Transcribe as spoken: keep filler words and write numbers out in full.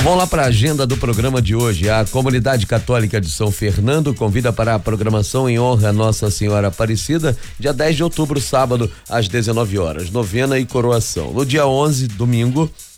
Vamos lá para a agenda do programa de hoje. A Comunidade Católica de São Fernando convida para a programação em honra a Nossa Senhora Aparecida, dia dez de outubro, sábado, às dezenove horas, novena e coroação. No dia onze, domingo,